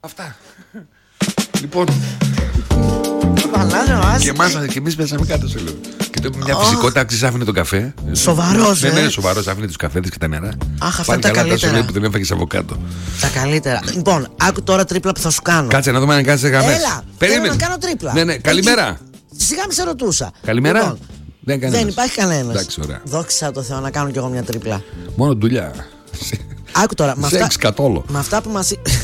Αυτά. Λοιπόν. Και εμείς πέσαμε κάτω σε λίγο. Και το μια φυσικότητα, άξις άφηνε τον καφέ. Σοβαρός, Ναι, σοβαρός, άφηνε τους καφέδες και τα νερά. Αχ, αυτά είναι τα καλύτερα. Πάλι που δεν έφαγες από κάτω. Τα καλύτερα. Λοιπόν, άκου τώρα τρίπλα που θα σου κάνω. Κάτσε να δούμε αν κάνεις γραμμές. Έλα, περίμενε. θέλω να κάνω τρίπλα. Ναι, καλημέρα. Σιγά μη σε ρωτούσα. Καλημέρα. Λοιπόν, δεν υπάρχει κανένας. Εντάξει, ωραία. Δόξα τω Θεώ να κάνω κι εγώ μια τρίπλα. Μόνο δουλειά. Άκου τώρα. Σεξ κατόλο. Με αυτά που μας